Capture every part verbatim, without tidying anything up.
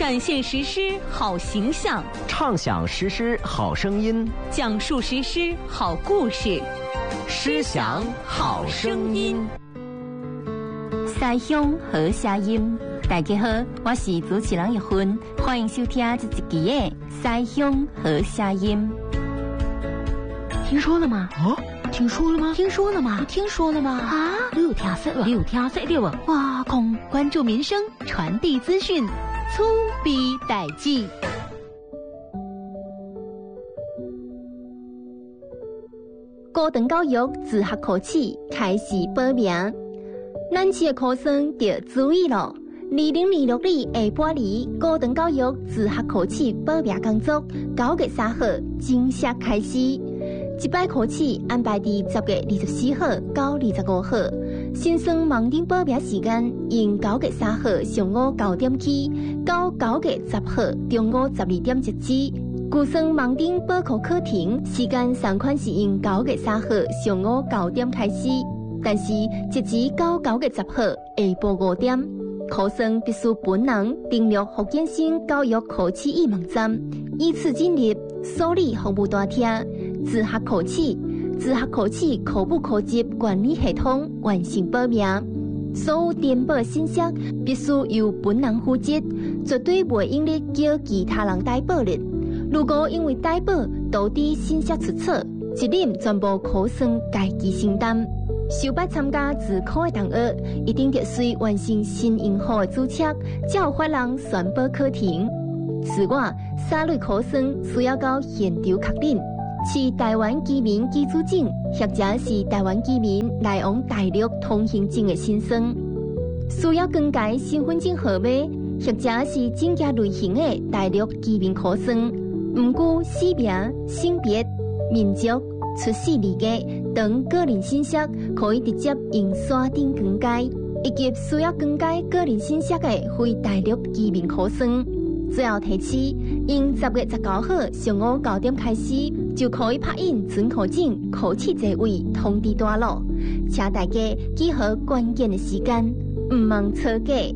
展现实施好形象， 畅想实施好声音， 讲述实施好故事， 诗响好声音。 西乡好声音，大家好，我是主持人玉芬，欢迎收听这一期的西乡好声音。听说了吗？ 啊，听说了吗？ 听说了吗？ 听说了吗？ 啊，你有听说了？ 你有听说了吗？ 哇，空关注民生，传递资讯，粗逼代记。高等教育自学考试开始报名，咱市的考生要注意咯。二零二六年下半年高等教育自学考试报名工作九月三號正式開始。這擺考試安排伫十月二十四號到二十五號，新生網頂報名時間由九月三號上午九點起到九月十號中午十二點截止。舊生網頂報考課程時間相款是由九月三號上午九點開始，但是截止到九月十號下晡五點。考生必須本人登錄福建省教育考試易網站，依次進入受理服務大廳自學考試。自學考試考務考級管理系統完成報名，所有填報信息必須由本人負責，絕對不應力叫其他人代報的。如果因為代報導致信息出錯，責任全部考生家己承擔。想要參加自考的同學，一定得須完成新英號的註冊，才有法人宣佈課程。此外，三類考生需要到現場確認是台灣居民居住證，或者是台灣居民來往大陸通行證的新生，需要更改身份證號碼，或者是證件類型的大陸居民考生，唔顧姓名、性別、民族、出世年月等個人信息，可以直接用線頂更改，以及需要更改個人信息的非大陸居民考生。最後提示，因十月十九號上午九點開始，就可以拍印准考證考試座位通知單咯。請大家記好關鍵的時間，唔忘錯過。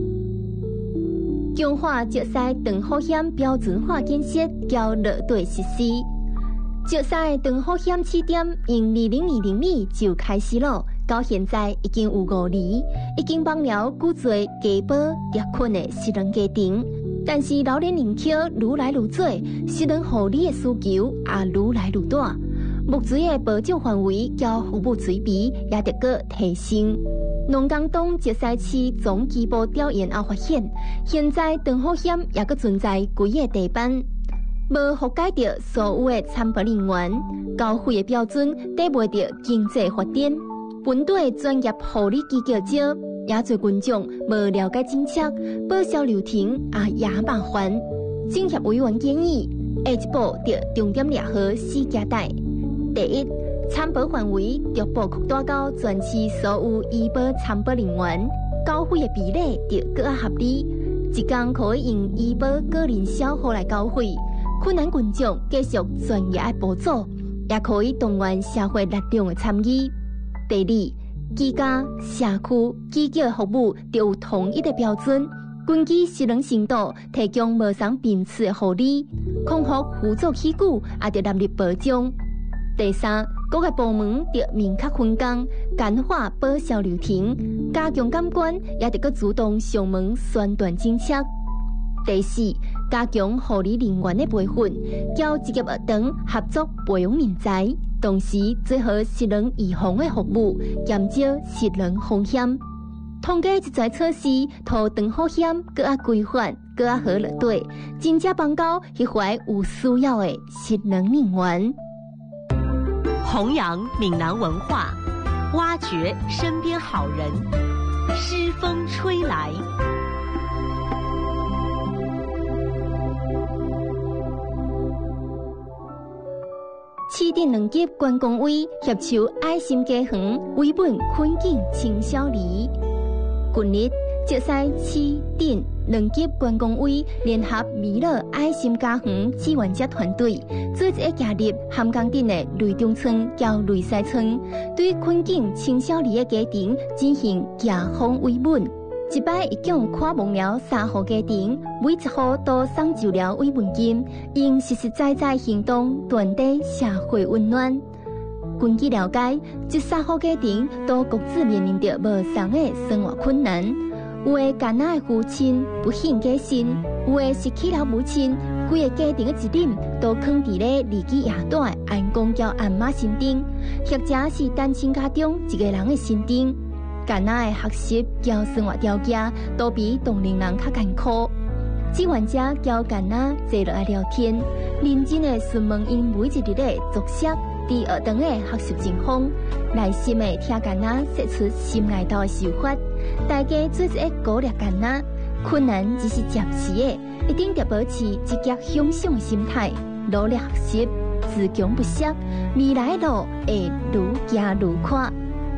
強化石獅長保險標準化建設交落地實施。石獅長保險試點因二零二零年就開始了，到現在已經有五年，已經幫了許多家保特困的失能家庭。但是老年人口愈來愈多，失能護理的需求也愈來愈大，目前的保障範圍較服務水平也得個提升。農工黨石獅市總規模調研後發現，現在長保險也個存在幾個地板，無覆蓋到所有的參保人員，交費的標準得袂到經濟發展，本地專業護理機構少。也侪群眾無了解政策，報銷流程也也麻煩。政協委員建議，下一步要重點抓好四件代：第一，參保範圍逐步擴大到全市所有醫保參保人員，交費的比例要更加合理，一天可以用醫保個人消耗來交費。困難群眾繼續專業的補助，也可以動員社會力量的參與。第二，居家、社區、機構服務都有統一的標準，根據失能程度提供無傷病次的護理，康復輔助器具也得納入保障。第三，各個部門得明確分工，簡化報銷流程，加強監管，也得個主動上門宣傳政策。第四，加強護理人員的培訓，交職業學堂合作培養人才。同時做好失能預防的服務，減少失能風險。通過這些措施，讓長保險更加規範、更加好落地，真正幫到迄塊有需要的失能人員。 弘揚閩南文化，挖掘身邊好人，詩風吹來。 市鎮兩級觀光位協調愛心家園，為本困境青少年。近日，石獅市鎮兩級觀光位聯合美樂愛心家園志願者團隊，做一個加入涵江鎮的雷中村、叫雷西村，對困境青少年的家庭進行家訪慰問。 一摆一共看望了三户家庭，每一户都送就了慰问金，用实实在在行动传递社会温暖。根据了解，这三户家庭都各自面临着无同的生活困难。有的艰难的父亲不幸过身，有的失去了母亲，规个家庭的责任都放伫咧日记夜短的安公交阿妈身顶，或者是单亲家中一个人的身顶。艰难的学习交生活条件都比同龄人较艰苦。志愿者交艰难坐落来聊天，认真的询问因每一日的作息、伫学堂的学习情况，耐心的听艰难说出心内头的想法。大家做一个鼓励艰难，困难只是暂时的，一定要保持积极向上的心态，努力学习，自强不息，未来的路会愈行愈宽。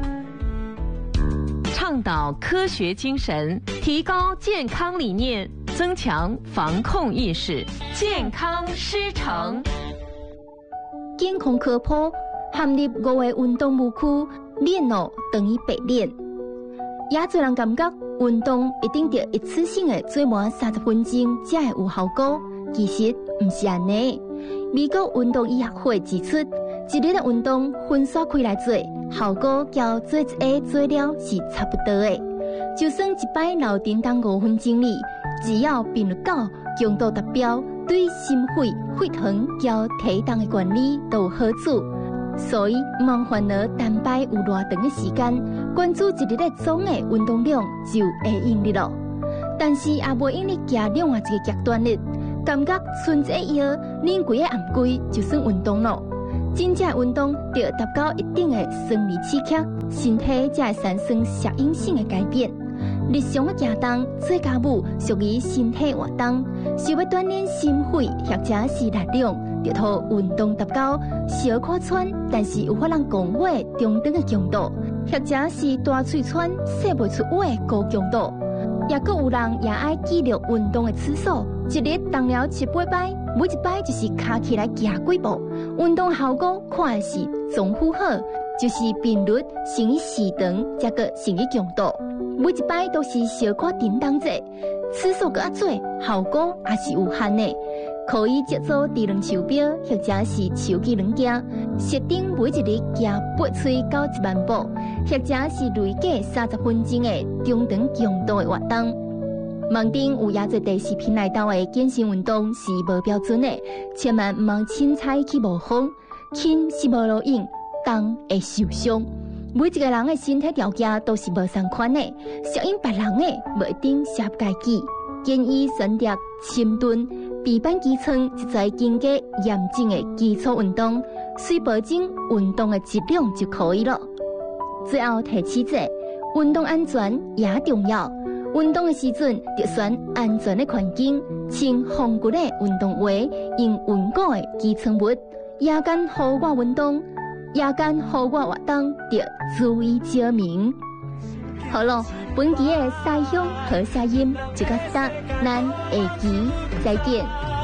倡导科学精神，提高健康理念，增强防控意识，健康师承。 健康科普含入五个运动误区，练哦等于白练。也侪人感觉运动一定得一次性的做满三十分钟才会有效果，其实唔是安尼。美国运动医学会指出，一日的运动分散开来做，效果较做一下做了是差不多的。就算一摆老叮当五分钟里，只要频率高、强度达标，对心肺、血糖较体重的管理都有好处。所以，莫烦恼单摆有偌长的时间，关注一日的总的运动量就会用力咯。但是也袂用力行另外一个极端的，感觉剩一个月，恁规个暗规就算运动咯。真正运动要达到一定的生理刺激，身体才会产生适应性的改变。日常的行动、做家务属于身体活动，想要锻炼心肺或者是力量，就靠运动达到小可喘，但是有法人讲话中等的强度，或者是大喙喘、说不出话的高强度。也阁有人也爱记录运动的次数，一日动了七八摆，每一摆就是卡起来行几步。运动效果看的是总负荷，就是频率乘以时长，再个乘以强度。每一摆都是小可叮当者，次数搁较多，效果也是有限的。可以接做智能手表，或者是手机软件，设定每一日行八岁到一万步，或者是累计三十分钟的中长强度的活动。网顶有也侪第视频内头的健身运动是无标准的，千万唔通轻踩去模仿，轻是无路用，重会受伤。每一个人的身体条件都是无相款的，适应别人的无一定适合家己。建议选择深蹲、臂板肌撑一在经过严谨的基础运动，随保证运动的质量就可以了。最后提醒者，运动安全也重要。运动的时阵，要选安全的环境，穿防骨的运动鞋，用稳固的基层物。夜间户外运动，夜间户外活动要注意照明。好了，本期的西乡和声音就到这，咱下期再见。